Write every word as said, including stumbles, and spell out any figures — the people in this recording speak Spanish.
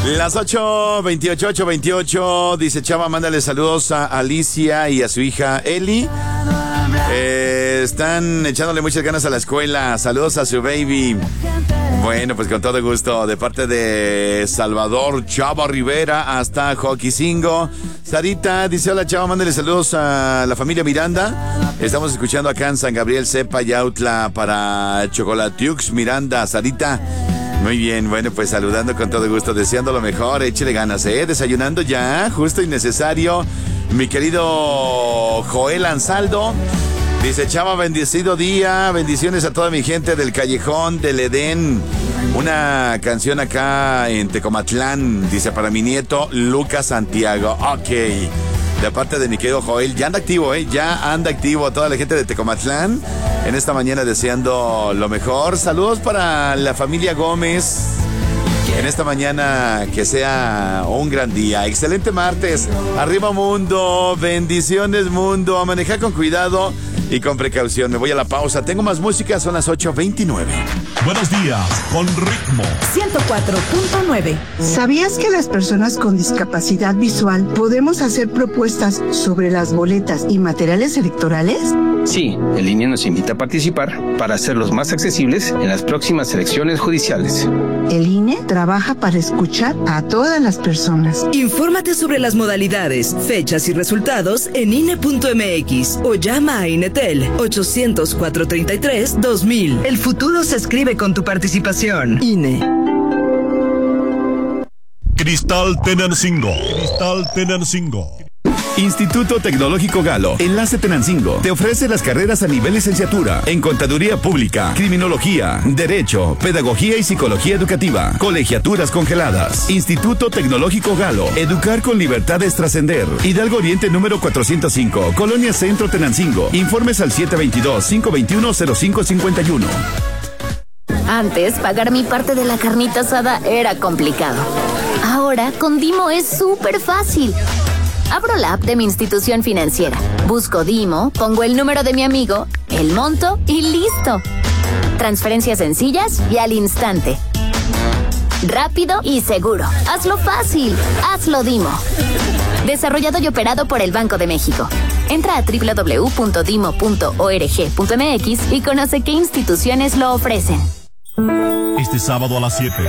Las ocho veintiocho, ocho veintiocho, dice Chava, mándale saludos a Alicia y a su hija Eli. Eh, están echándole muchas ganas a la escuela. Saludos a su baby. Bueno, pues con todo gusto, de parte de Salvador Chava Rivera hasta Joquicingo. Sarita dice: hola Chava, mándale saludos a la familia Miranda. Estamos escuchando acá en San Gabriel, Cepa y Autla para Chocolatiux Miranda. Sarita, muy bien, bueno, pues saludando con todo gusto, deseando lo mejor, échele ganas, ¿eh? Desayunando ya, justo y necesario. Mi querido Joel Ansaldo dice: Chava, bendecido día, bendiciones a toda mi gente del Callejón del Edén. Una canción acá en Tecomatlán, dice, para mi nieto Lucas Santiago. Ok, de parte de mi querido Joel, ya anda activo, ¿eh? Ya anda activo toda la gente de Tecomatlán en esta mañana, deseando lo mejor. Saludos para la familia Gómez en esta mañana, que sea un gran día. Excelente martes, arriba mundo, bendiciones mundo, a manejar con cuidado y con precaución. Me voy a la pausa, tengo más música, son las ocho veintinueve. Buenos días, con ritmo. ciento cuatro punto nueve. ¿Sabías que las personas con discapacidad visual podemos hacer propuestas sobre las boletas y materiales electorales? Sí, el I N E nos invita a participar para hacerlos más accesibles en las próximas elecciones judiciales. El I N E trabaja para escuchar a todas las personas. Infórmate sobre las modalidades, fechas y resultados en I N E punto M X o llama a Inetel ochocientos, cuatrocientos treinta y tres, dos mil. El futuro se escribe con tu participación. I N E. Cristal Tenancingo. Cristal Tenancingo. Instituto Tecnológico Galo, Enlace Tenancingo, te ofrece las carreras a nivel licenciatura en Contaduría Pública, Criminología, Derecho, Pedagogía y Psicología Educativa, colegiaturas congeladas. Instituto Tecnológico Galo, educar con libertad es trascender. Hidalgo Oriente número cuatrocientos cinco, Colonia Centro Tenancingo. Informes al siete veintidós, cinco veintiuno, cero cinco cincuenta y uno. Antes, pagar mi parte de la carnita asada era complicado. Ahora, con Dimo es súper fácil. Abro la app de mi institución financiera, busco Dimo, pongo el número de mi amigo, el monto y listo. Transferencias sencillas y al instante. Rápido y seguro. Hazlo fácil. Hazlo Dimo. Desarrollado y operado por el Banco de México. Entra a doble u doble u doble u punto dimo punto org punto m x y conoce qué instituciones lo ofrecen. Este sábado a las siete,